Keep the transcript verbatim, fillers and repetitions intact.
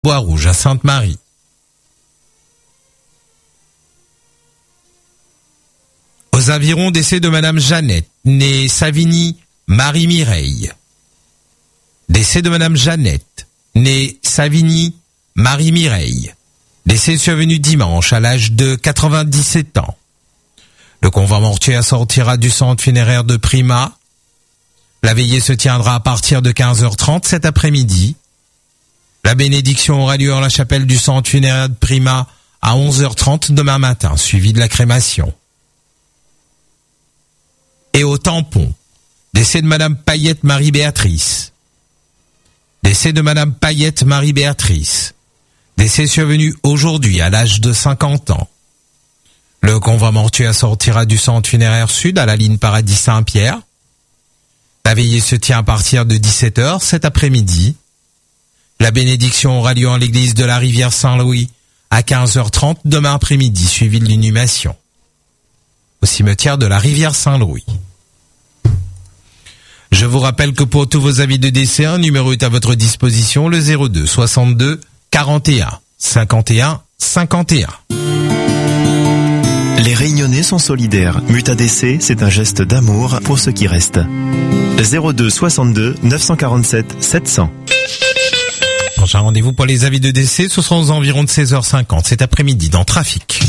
Bois-Rouge à Sainte-Marie. Aux environs, décès de Madame Jeannette, née Savigny Marie-Mireille. Décès de Madame Jeannette, née Savigny Marie-Mireille. Décès survenu dimanche à l'âge de quatre-vingt-dix-sept ans. Le convoi mortuaire sortira du centre funéraire de Prima. La veillée se tiendra à partir de quinze heures trente cet après-midi. La bénédiction aura lieu en la chapelle du centre funéraire de Prima à onze heures trente demain matin, suivi de la crémation. Et au tampon, décès de Madame Payette Marie-Béatrice. Décès de Madame Payette Marie-Béatrice. Décès survenu aujourd'hui à l'âge de cinquante ans. Le convoi mortuaire sortira du centre funéraire sud à la ligne Paradis-Saint-Pierre. La veillée se tient à partir de dix-sept heures cet après-midi. La bénédiction aura lieu en l'église de la Rivière Saint-Louis à quinze heures trente demain après-midi, suivi de l'inhumation au cimetière de la Rivière Saint-Louis. Je vous rappelle que pour tous vos avis de décès, un numéro est à votre disposition, le zéro deux soixante-deux quarante et un cinquante et un cinquante et un. Les Réunionnais sont solidaires. Muta D C, c'est un geste d'amour pour ceux qui restent. zéro deux soixante-deux neuf cent quarante-sept sept cents. Prochain rendez-vous pour les avis de décès, ce sera aux environs de seize heures cinquante cet après-midi dans Trafic.